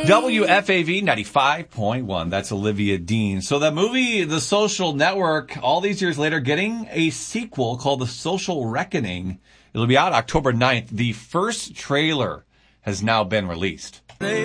WFAV 95.1. That's Olivia Dean. So that movie, The Social Network, all these years later, getting a sequel called The Social Reckoning. It'll be out October 9th. The first trailer has now been released.